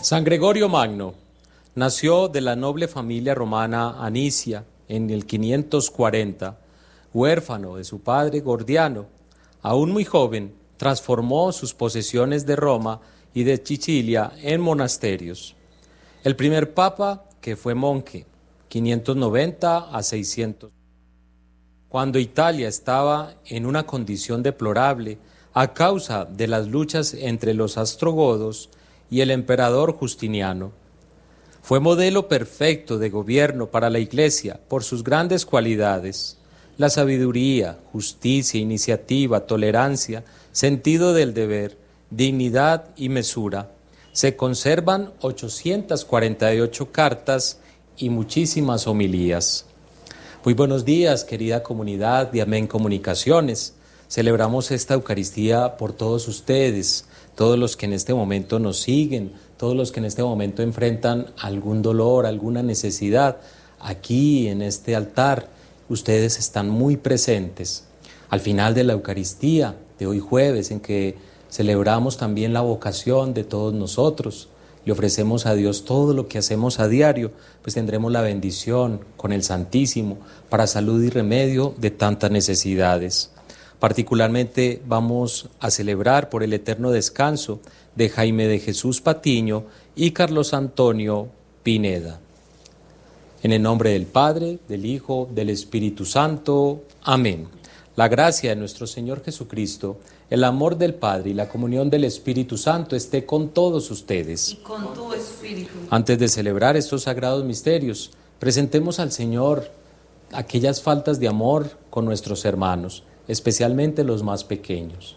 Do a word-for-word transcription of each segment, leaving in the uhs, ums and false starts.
San Gregorio Magno nació de la noble familia romana Anicia en el quinientos cuarenta, huérfano de su padre Gordiano. Aún muy joven, transformó sus posesiones de Roma y de Sicilia en monasterios. El primer papa que fue monje, quinientos noventa a seiscientos. Cuando Italia estaba en una condición deplorable a causa de las luchas entre los ostrogodos y el emperador Justiniano. Fue modelo perfecto de gobierno para la Iglesia por sus grandes cualidades: la sabiduría, justicia, iniciativa, tolerancia, sentido del deber, dignidad y mesura. Se conservan ochocientas cuarenta y ocho cartas y muchísimas homilías. Muy buenos días, querida comunidad de Amén Comunicaciones. Celebramos esta Eucaristía por todos ustedes, todos los que en este momento nos siguen, todos los que en este momento enfrentan algún dolor, alguna necesidad. Aquí en este altar ustedes están muy presentes. Al final de la Eucaristía de hoy jueves, en que celebramos también la vocación de todos nosotros, le ofrecemos a Dios todo lo que hacemos a diario, pues tendremos la bendición con el Santísimo para salud y remedio de tantas necesidades. Particularmente vamos a celebrar por el eterno descanso de Jaime de Jesús Patiño y Carlos Antonio Pineda. En el nombre del Padre, del Hijo, del Espíritu Santo. Amén. La gracia de nuestro Señor Jesucristo, el amor del Padre y la comunión del Espíritu Santo esté con todos ustedes. Y con tu espíritu. Antes de celebrar estos sagrados misterios, presentemos al Señor aquellas faltas de amor con nuestros hermanos, especialmente los más pequeños.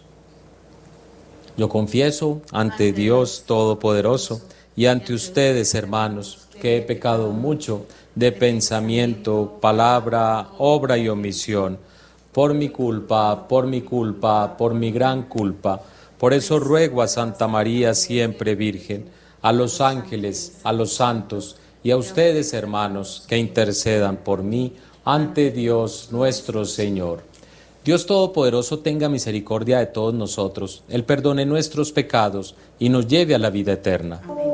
Yo confieso ante Dios Todopoderoso y ante ustedes, hermanos, que he pecado mucho de pensamiento, palabra, obra y omisión, por mi culpa, por mi culpa, por mi gran culpa. Por eso ruego a Santa María siempre Virgen, a los ángeles, a los santos y a ustedes, hermanos, que intercedan por mí ante Dios nuestro Señor. Dios Todopoderoso tenga misericordia de todos nosotros, Él perdone nuestros pecados y nos lleve a la vida eterna. Amén.